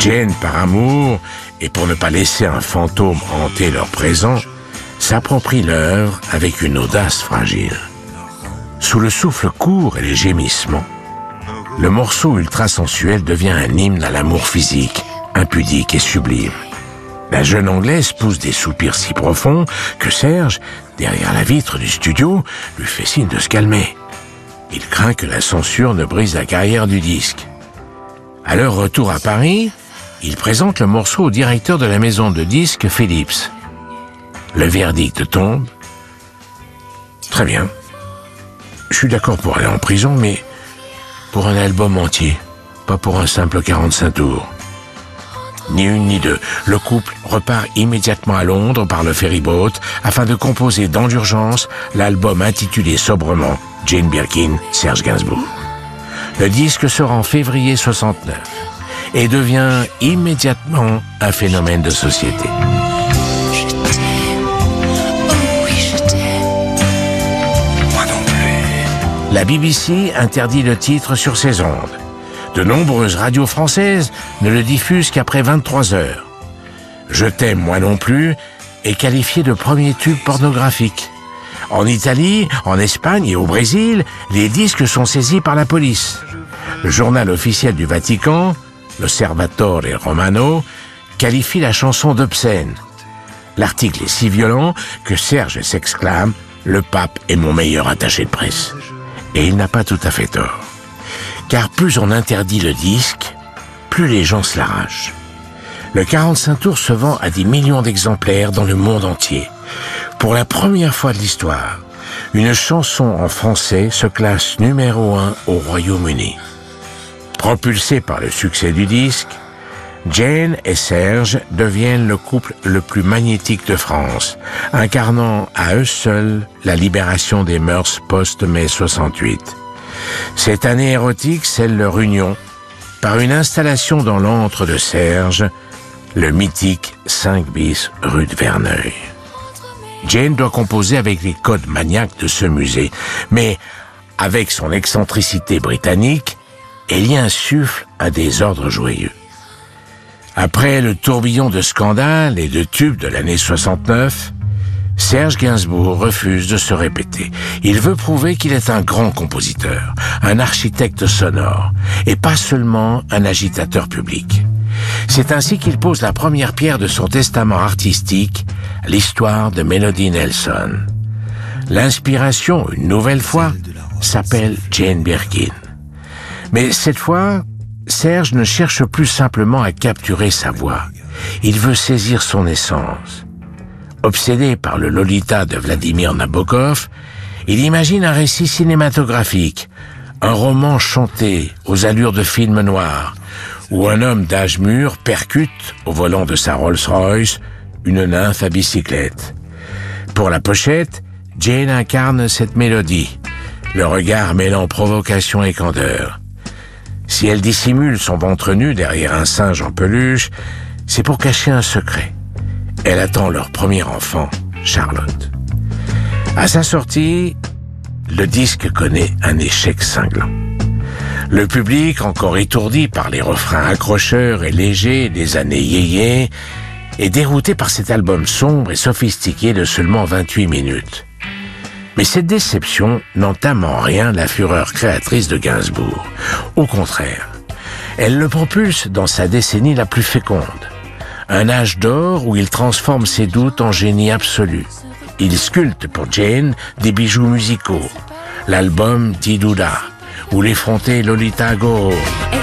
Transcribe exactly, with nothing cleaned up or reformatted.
Jane, par amour, et pour ne pas laisser un fantôme hanter leur présent, s'approprie l'œuvre avec une audace fragile. Sous le souffle court et les gémissements, le morceau ultra-sensuel devient un hymne à l'amour physique, impudique et sublime. La jeune Anglaise pousse des soupirs si profonds que Serge, derrière la vitre du studio, lui fait signe de se calmer. Il craint que la censure ne brise la carrière du disque. À leur retour à Paris, il présente le morceau au directeur de la maison de disques Philips. Le verdict tombe. Très bien. Je suis d'accord pour aller en prison, mais pour un album entier, pas pour un simple quarante-cinq tours. Ni une ni deux. Le couple repart immédiatement à Londres par le ferryboat afin de composer dans l'urgence l'album intitulé sobrement Jane Birkin, Serge Gainsbourg. Le disque sort en février soixante-neuf et devient immédiatement un phénomène de société. Je t'aime, oh oui je t'aime. Moi non plus. La B B C interdit le titre sur ses ondes. De nombreuses radios françaises ne le diffusent qu'après vingt-trois heures. Je t'aime, moi non plus est qualifié de premier tube pornographique. En Italie, en Espagne et au Brésil, les disques sont saisis par la police. Le journal officiel du Vatican, l'Osservatore Romano, qualifie la chanson d'obscène. L'article est si violent que Serge s'exclame « Le pape est mon meilleur attaché de presse ». Et il n'a pas tout à fait tort. Car plus on interdit le disque, plus les gens se l'arrachent. Le quarante-cinq tours se vend à des millions d'exemplaires dans le monde entier. Pour la première fois de l'histoire, une chanson en français se classe numéro un au Royaume-Uni. Propulsés par le succès du disque, Jane et Serge deviennent le couple le plus magnétique de France, incarnant à eux seuls la libération des mœurs post-mai soixante-huit. Cette année érotique scelle leur union par une installation dans l'antre de Serge, le mythique cinq bis rue de Verneuil. Jane doit composer avec les codes maniaques de ce musée, mais avec son excentricité britannique, elle y insuffle un désordre joyeux. Après le tourbillon de scandales et de tubes de l'année soixante-neuf, Serge Gainsbourg refuse de se répéter. Il veut prouver qu'il est un grand compositeur, un architecte sonore, et pas seulement un agitateur public. C'est ainsi qu'il pose la première pierre de son testament artistique, l'histoire de Melody Nelson. L'inspiration, une nouvelle fois, s'appelle Jane Birkin. Mais cette fois, Serge ne cherche plus simplement à capturer sa voix. Il veut saisir son essence. Obsédé par le Lolita de Vladimir Nabokov, il imagine un récit cinématographique, un roman chanté aux allures de film noir, où un homme d'âge mûr percute, au volant de sa Rolls-Royce, une nymphe à bicyclette. Pour la pochette, Jane incarne cette mélodie, le regard mêlant provocation et candeur. Si elle dissimule son ventre nu derrière un singe en peluche, c'est pour cacher un secret. Elle attend leur premier enfant, Charlotte. À sa sortie, le disque connaît un échec cinglant. Le public, encore étourdi par les refrains accrocheurs et légers des années yéyé, est dérouté par cet album sombre et sophistiqué de seulement vingt-huit minutes. Mais cette déception n'entame en rien la fureur créatrice de Gainsbourg. Au contraire, elle le propulse dans sa décennie la plus féconde. Un âge d'or où il transforme ses doutes en génie absolu. Il sculpte pour Jane des bijoux musicaux. L'album Didouda ou l'effronté Lolita Go.